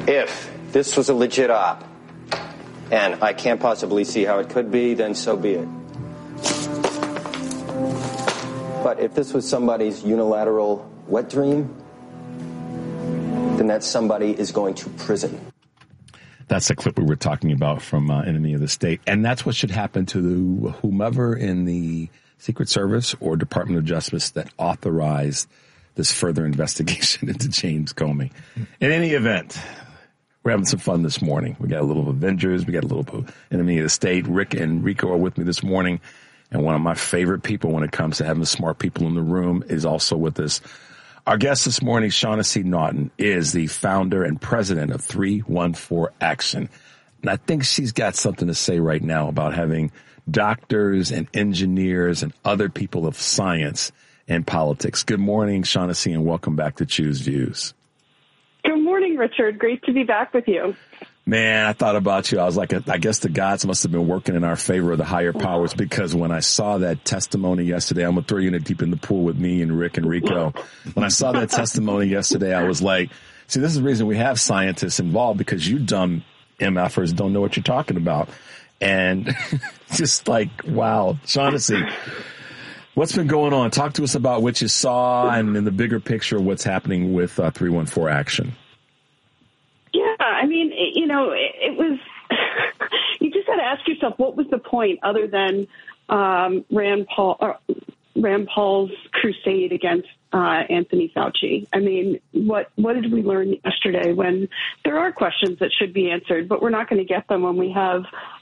If this was a legit op, and I can't possibly see how it could be, then so be it. But if this was somebody's unilateral wet dream, then that somebody is going to prison. That's the clip we were talking about from Enemy of the State. And that's what should happen to whomever in the Secret Service or Department of Justice that authorized this further investigation into James Comey. In any event, we're having some fun this morning. We got a little Avengers. We got a little Enemy of the State. Rick and Rico are with me this morning. And one of my favorite people when it comes to having smart people in the room is also with us. Our guest this morning, Shaughnessy Naughton, is the founder and president of 314 Action. And I think she's got something to say right now about having doctors and engineers and other people of science in politics. Good morning, Shaughnessy, and welcome back to Choose Views. Good morning, Richard. Great to be back with you. Man, I thought about you. I was like, I guess the gods must have been working in our favor, of the higher powers, because when I saw that testimony yesterday, I'm going to throw you in deep in the pool with me and Rick and Rico. When I saw that testimony yesterday, I was like, see, this is the reason we have scientists involved, because you dumb MFers don't know what you're talking about. And just like, wow, Shaughnessy, what's been going on? Talk to us about what you saw and in the bigger picture, what's happening with 314 Action. Yeah, I mean, it was, you just got to ask yourself, what was the point other than Rand Paul's crusade against Anthony Fauci? I mean, what did we learn yesterday when there are questions that should be answered, but we're not going to get them when we have,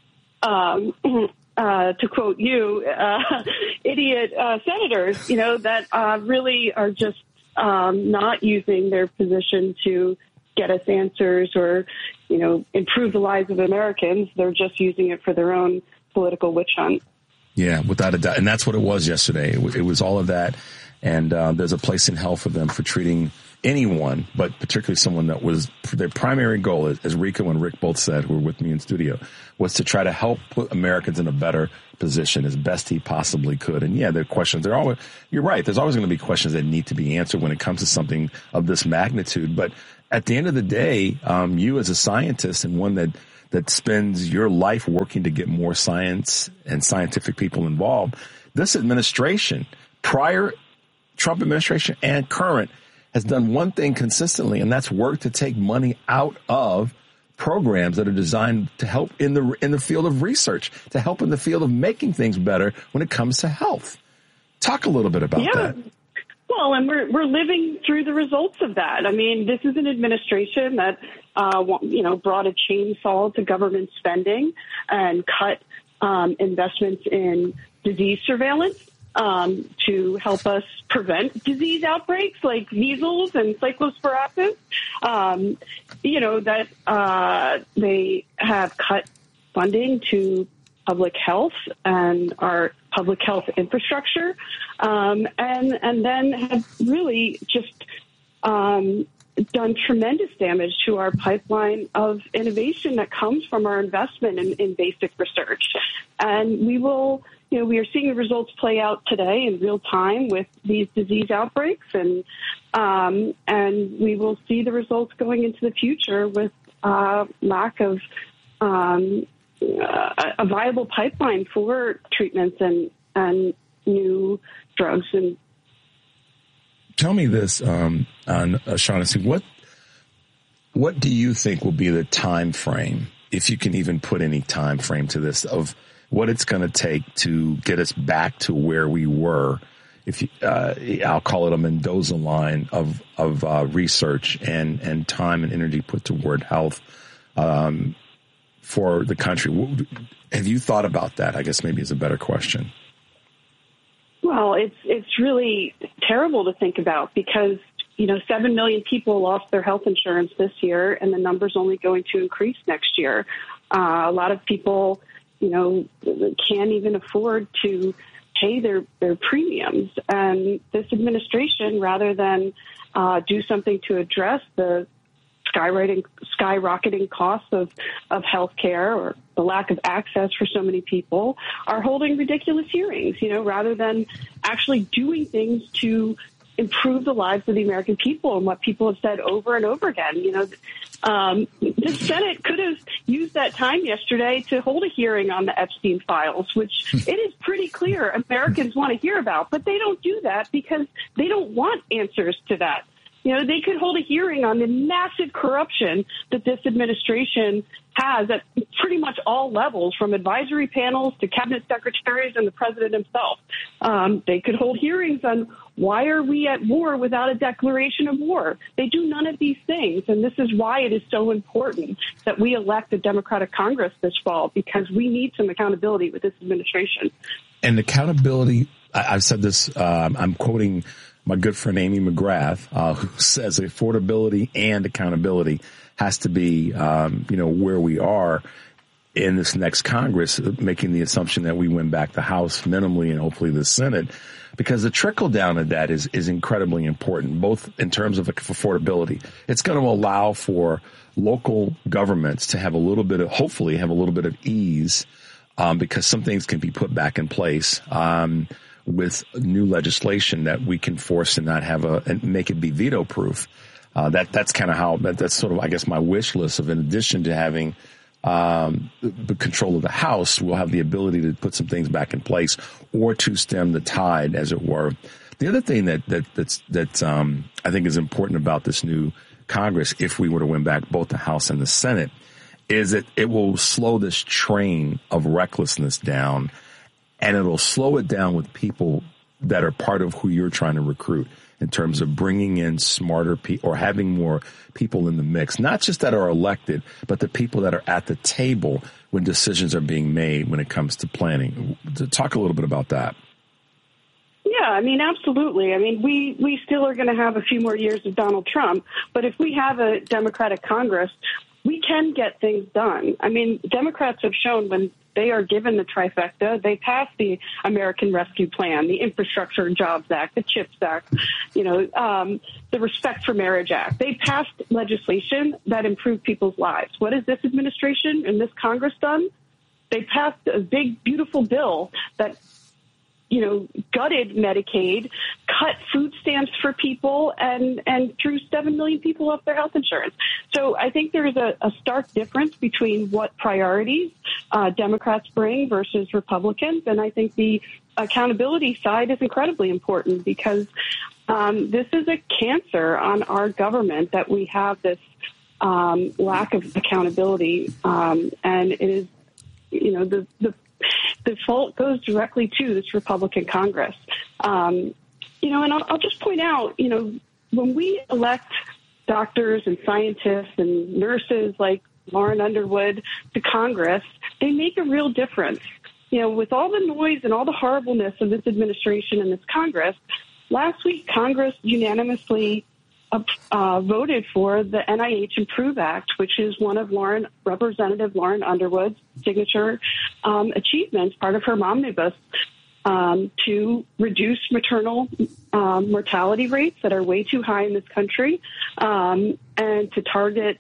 to quote you, idiot senators, that really are just not using their position to get us answers or, improve the lives of Americans. They're just using it for their own political witch hunt. Yeah, without a doubt. And that's what it was yesterday. It was all of that. And there's a place in hell for them for treating anyone, but particularly someone that was their primary goal, as Rico and Rick both said, who were with me in studio, was to try to help put Americans in a better position as best he possibly could. And yeah, there are questions. You're right. There's always going to be questions that need to be answered when it comes to something of this magnitude. But at the end of the day, you as a scientist and one that spends your life working to get more science and scientific people involved, this administration, prior Trump administration and current, has done one thing consistently, and that's work to take money out of programs that are designed to help in the field of research, to help in the field of making things better when it comes to health. Talk a little bit about that. Well, and we're living through the results of that. I mean, this is an administration that, brought a chainsaw to government spending and cut investments in disease surveillance to help us prevent disease outbreaks like measles and cyclosporasis. They have cut funding to public health and our public health infrastructure, and then have really just done tremendous damage to our pipeline of innovation that comes from our investment in basic research. And we are seeing the results play out today in real time with these disease outbreaks, and we will see the results going into the future with lack of a viable pipeline for treatments and new drugs. And tell me this, Shaughnessy, what do you think will be the time frame, if you can even put any time frame to this, of what it's going to take to get us back to where we were? I'll call it a Mendoza line of research and time and energy put toward health for the country. Have you thought about that? I guess maybe is a better question. Well, it's really terrible to think about because, 7 million people lost their health insurance this year, and the number's only going to increase next year. A lot of people, can't even afford to pay their premiums. And this administration, rather than do something to address the skyrocketing costs of healthcare or the lack of access for so many people, are holding ridiculous hearings, rather than actually doing things to improve the lives of the American people. And what people have said over and over again, The Senate could have used that time yesterday to hold a hearing on the Epstein files, which it is pretty clear Americans want to hear about, but they don't do that because they don't want answers to that. They could hold a hearing on the massive corruption that this administration has at pretty much all levels, from advisory panels to cabinet secretaries and the president himself. They could hold hearings on why are we at war without a declaration of war. They do none of these things, and this is why it is so important that we elect a Democratic Congress this fall, because we need some accountability with this administration. And accountability, I've said this, I'm quoting my good friend Amy McGrath, who says affordability and accountability has to be, where we are in this next Congress, making the assumption that we win back the House minimally and hopefully the Senate, because the trickle down of that is incredibly important, both in terms of affordability. It's going to allow for local governments to hopefully have a little bit of ease, because some things can be put back in place, with new legislation that we can force and not and make it be veto proof. That's kind of that's sort of, I guess, my wish list of, in addition to having the control of the House, we'll have the ability to put some things back in place or to stem the tide, as it were. The other thing that I think is important about this new Congress, if we were to win back both the House and the Senate, is that it will slow this train of recklessness down, and it'll slow it down with people that are part of who you're trying to recruit, in terms of bringing in smarter people or having more people in the mix, not just that are elected, but the people that are at the table when decisions are being made when it comes to planning. Talk a little bit about that. Yeah, absolutely. We still are going to have a few more years of Donald Trump, but if we have a Democratic Congress, we can get things done. Democrats have shown when they are given the trifecta, they pass the American Rescue Plan, the Infrastructure and Jobs Act, the CHIPS Act, the Respect for Marriage Act. They passed legislation that improved people's lives. What has this administration and this Congress done? They passed a big, beautiful bill that gutted Medicaid, cut food stamps for people, and threw 7 million people off their health insurance. So I think there's a stark difference between what priorities Democrats bring versus Republicans. And I think the accountability side is incredibly important, because this is a cancer on our government that we have this lack of accountability. And it is, the fault goes directly to this Republican Congress. And I'll just point out, when we elect doctors and scientists and nurses like Lauren Underwood to Congress, they make a real difference. With all the noise and all the horribleness of this administration and this Congress, last week Congress unanimously voted for the NIH Improve Act, which is one of Representative Lauren Underwood's signature achievements, part of her Momnibus, to reduce maternal mortality rates that are way too high in this country, and to target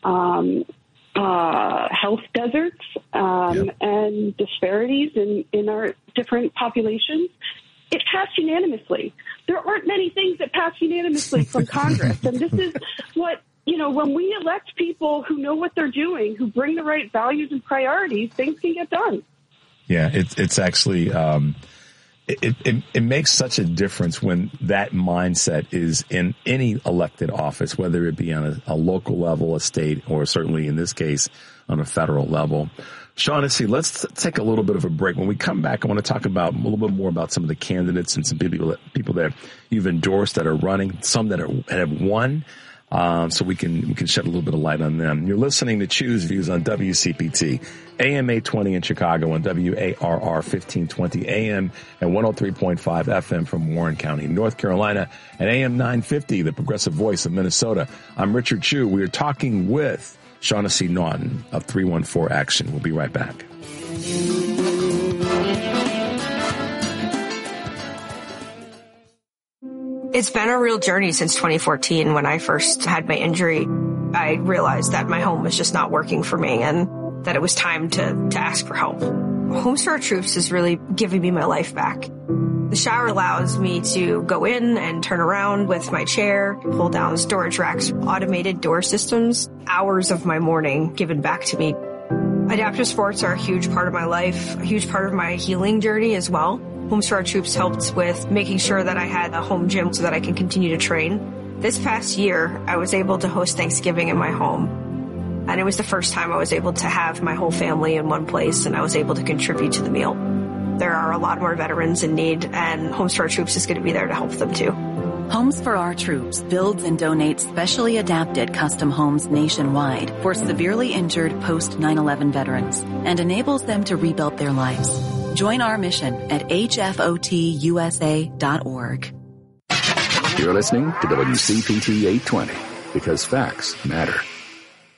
health deserts and disparities in our different populations. It passed unanimously. There aren't many things that pass unanimously from Congress. And this is what, when we elect people who know what they're doing, who bring the right values and priorities, things can get done. Yeah, it's actually, it makes such a difference when that mindset is in any elected office, whether it be on a local level, a state, or certainly in this case on a federal level. Shaughnessy, let's take a little bit of a break. When we come back, I want to talk about a little bit more about some of the candidates and some people that you've endorsed that are running, some that have won, so we can shed a little bit of light on them. You're listening to Choose Views on WCPT, AM 820 in Chicago, and WARR 1520 AM and 103.5 FM from Warren County, North Carolina, and AM 950, the Progressive Voice of Minnesota. I'm Richard Chu. We are talking with Shaughnessy Naughton of 314 Action. We'll be right back. It's been a real journey since 2014. When I first had my injury, I realized that my home was just not working for me and that it was time to ask for help. Homes for Our Troops is really giving me my life back. The shower allows me to go in and turn around with my chair, pull down storage racks, automated door systems, hours of my morning given back to me. Adaptive sports are a huge part of my life, a huge part of my healing journey as well. Homes for Our Troops helped with making sure that I had a home gym so that I can continue to train. This past year, I was able to host Thanksgiving in my home. And it was the first time I was able to have my whole family in one place, and I was able to contribute to the meal. There are a lot more veterans in need, and Homes for Our Troops is going to be there to help them too. Homes for Our Troops builds and donates specially adapted custom homes nationwide for severely injured post 9/11 veterans and enables them to rebuild their lives. Join our mission at hfotusa.org. You're listening to WCPT 820 because facts matter.